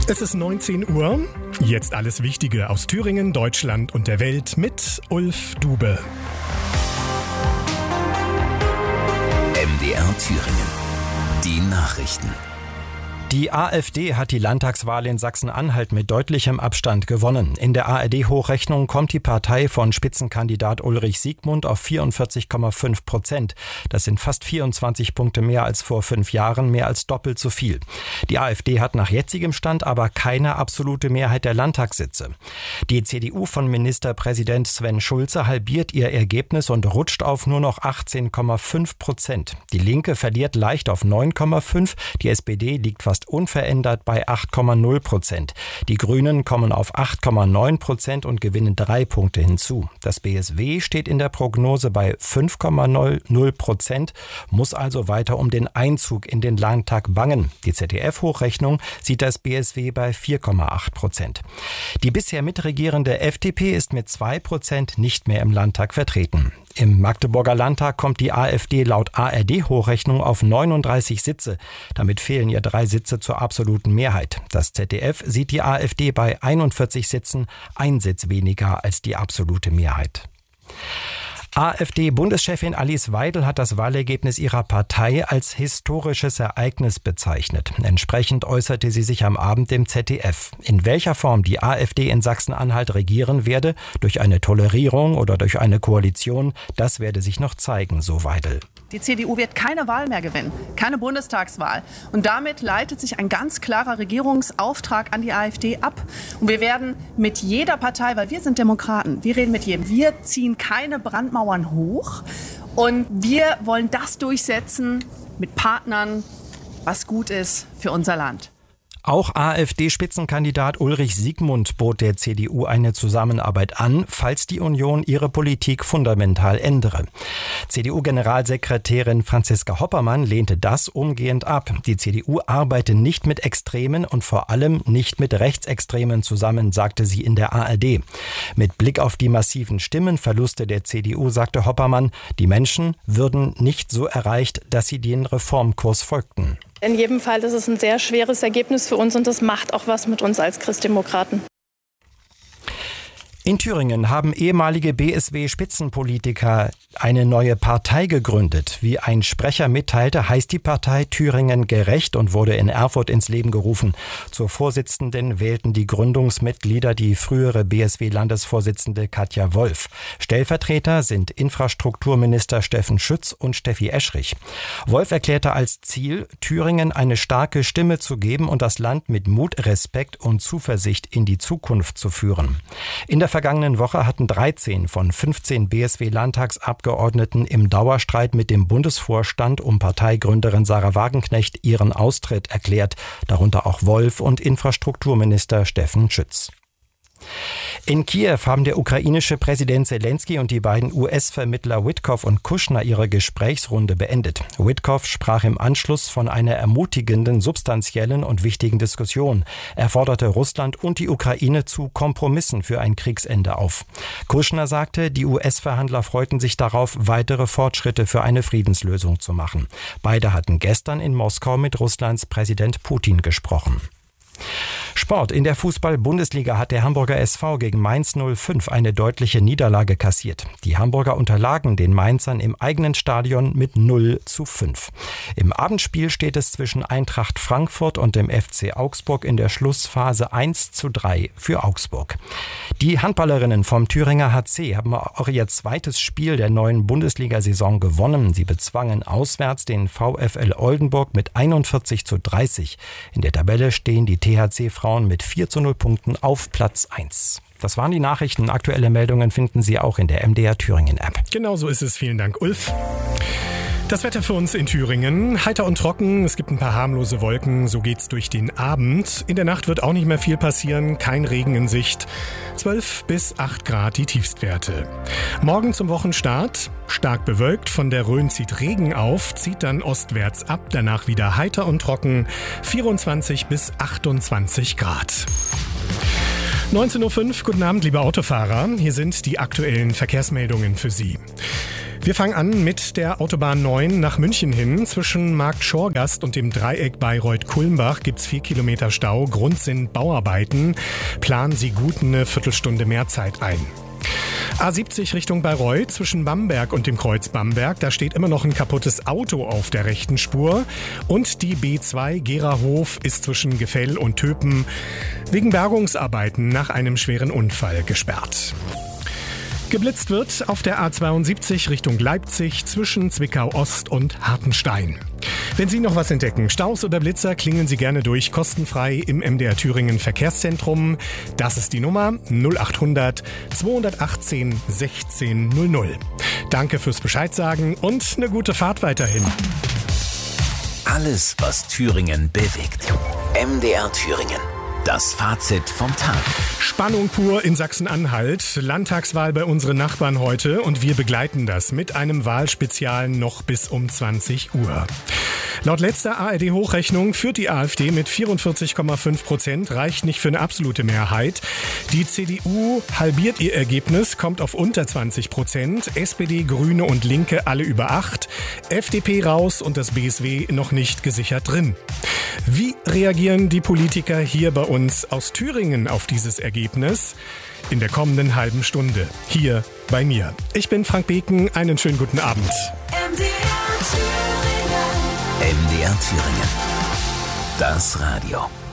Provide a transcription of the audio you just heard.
Es ist 19 Uhr. Jetzt alles Wichtige aus Thüringen, Deutschland und der Welt mit Ulf Dube. MDR Thüringen. Die Nachrichten. Die AfD hat die Landtagswahl in Sachsen-Anhalt mit deutlichem Abstand gewonnen. In der ARD-Hochrechnung kommt die Partei von Spitzenkandidat Ulrich Siegmund auf 44,5%. Das sind fast 24 Punkte mehr als vor 5 Jahren, mehr als doppelt so viel. Die AfD hat nach jetzigem Stand aber keine absolute Mehrheit der Landtagssitze. Die CDU von Ministerpräsident Sven Schulze halbiert ihr Ergebnis und rutscht auf nur noch 18,5%. Die Linke verliert leicht auf 9,5%, die SPD liegt fast unverändert bei 8,0%. Die Grünen kommen auf 8,9% und gewinnen 3 Punkte hinzu. Das BSW steht in der Prognose bei 5,00%, muss also weiter um den Einzug in den Landtag bangen. Die ZDF-Hochrechnung sieht das BSW bei 4,8%. Die bisher mitregierende FDP ist mit 2% nicht mehr im Landtag vertreten. Im Magdeburger Landtag kommt die AfD laut ARD-Hochrechnung auf 39 Sitze. Damit fehlen ihr 3 Sitze zur absoluten Mehrheit. Das ZDF sieht die AfD bei 41 Sitzen, 1 Sitz weniger als die absolute Mehrheit. AfD-Bundeschefin Alice Weidel hat das Wahlergebnis ihrer Partei als historisches Ereignis bezeichnet. Entsprechend äußerte sie sich am Abend im ZDF. In welcher Form die AfD in Sachsen-Anhalt regieren werde, durch eine Tolerierung oder durch eine Koalition, das werde sich noch zeigen, so Weidel. Die CDU wird keine Wahl mehr gewinnen, keine Bundestagswahl. Und damit leitet sich ein ganz klarer Regierungsauftrag an die AfD ab. Und wir werden mit jeder Partei, weil wir sind Demokraten, wir reden mit jedem, wir ziehen keine Brandmauern hoch. Und wir wollen das durchsetzen mit Partnern, was gut ist für unser Land. Auch AfD-Spitzenkandidat Ulrich Siegmund bot der CDU eine Zusammenarbeit an, falls die Union ihre Politik fundamental ändere. CDU-Generalsekretärin Franziska Hoppermann lehnte das umgehend ab. Die CDU arbeite nicht mit Extremen und vor allem nicht mit Rechtsextremen zusammen, sagte sie in der ARD. Mit Blick auf die massiven Stimmenverluste der CDU sagte Hoppermann, die Menschen würden nicht so erreicht, dass sie den Reformkurs folgten. In jedem Fall ist es ein sehr schweres Ergebnis für uns und das macht auch was mit uns als Christdemokraten. In Thüringen haben ehemalige BSW-Spitzenpolitiker eine neue Partei gegründet. Wie ein Sprecher mitteilte, heißt die Partei Thüringen gerecht und wurde in Erfurt ins Leben gerufen. Zur Vorsitzenden wählten die Gründungsmitglieder die frühere BSW-Landesvorsitzende Katja Wolf. Stellvertreter sind Infrastrukturminister Steffen Schütz und Steffi Eschrich. Wolf erklärte als Ziel, Thüringen eine starke Stimme zu geben und das Land mit Mut, Respekt und Zuversicht in die Zukunft zu führen. In der vergangenen Woche hatten 13 von 15 BSW-Landtagsabgeordneten im Dauerstreit mit dem Bundesvorstand um Parteigründerin Sarah Wagenknecht ihren Austritt erklärt, darunter auch Wolf und Infrastrukturminister Steffen Schütz. In Kiew haben der ukrainische Präsident Zelensky und die beiden US-Vermittler Witkoff und Kushner ihre Gesprächsrunde beendet. Witkoff sprach im Anschluss von einer ermutigenden, substanziellen und wichtigen Diskussion. Er forderte Russland und die Ukraine zu Kompromissen für ein Kriegsende auf. Kushner sagte, die US-Verhandler freuten sich darauf, weitere Fortschritte für eine Friedenslösung zu machen. Beide hatten gestern in Moskau mit Russlands Präsident Putin gesprochen. Sport. In der Fußball-Bundesliga hat der Hamburger SV gegen Mainz 05 eine deutliche Niederlage kassiert. Die Hamburger unterlagen den Mainzern im eigenen Stadion mit 0:5. Im Abendspiel steht es zwischen Eintracht Frankfurt und dem FC Augsburg in der Schlussphase 1:3 für Augsburg. Die Handballerinnen vom Thüringer HC haben auch ihr zweites Spiel der neuen Bundesliga-Saison gewonnen. Sie bezwangen auswärts den VfL Oldenburg mit 41:30. In der Tabelle stehen die THC-Frauen mit 4:0 Punkten auf Platz 1. Das waren die Nachrichten. Aktuelle Meldungen finden Sie auch in der MDR Thüringen App. Genau so ist es. Vielen Dank, Ulf. Das Wetter für uns in Thüringen. Heiter und trocken. Es gibt ein paar harmlose Wolken. So geht's durch den Abend. In der Nacht wird auch nicht mehr viel passieren. Kein Regen in Sicht. 12 bis 8 Grad die Tiefstwerte. Morgen zum Wochenstart. Stark bewölkt. Von der Rhön zieht Regen auf. Zieht dann ostwärts ab. Danach wieder heiter und trocken. 24 bis 28 Grad. 19:05 Uhr. Guten Abend, liebe Autofahrer. Hier sind die aktuellen Verkehrsmeldungen für Sie. Wir fangen an mit der Autobahn 9 nach München hin. Zwischen Markt Schorgast und dem Dreieck Bayreuth-Kulmbach gibt's 4 Kilometer Stau. Grund sind Bauarbeiten. Planen Sie gut eine Viertelstunde mehr Zeit ein. A70 Richtung Bayreuth zwischen Bamberg und dem Kreuz Bamberg. Da steht immer noch ein kaputtes Auto auf der rechten Spur. Und die B2 Gerahof ist zwischen Gefell und Töpen wegen Bergungsarbeiten nach einem schweren Unfall gesperrt. Geblitzt wird auf der A72 Richtung Leipzig zwischen Zwickau-Ost und Hartenstein. Wenn Sie noch was entdecken, Staus oder Blitzer, klingeln Sie gerne durch, kostenfrei im MDR Thüringen Verkehrszentrum. Das ist die Nummer 0800 218 1600. Danke fürs Bescheid sagen und eine gute Fahrt weiterhin. Alles, was Thüringen bewegt. MDR Thüringen. Das Fazit vom Tag. Spannung pur in Sachsen-Anhalt. Landtagswahl bei unseren Nachbarn heute und wir begleiten das mit einem Wahlspezial noch bis um 20 Uhr. Laut letzter ARD-Hochrechnung führt die AfD mit 44,5%, reicht nicht für eine absolute Mehrheit. Die CDU halbiert ihr Ergebnis, kommt auf unter 20%. SPD, Grüne und Linke alle über 8%. FDP raus und das BSW noch nicht gesichert drin. Wie reagieren die Politiker hier bei uns aus Thüringen auf dieses Ergebnis? In der kommenden halben Stunde hier bei mir. Ich bin Frank Beken, einen schönen guten Abend. MDR Thüringen. Das Radio.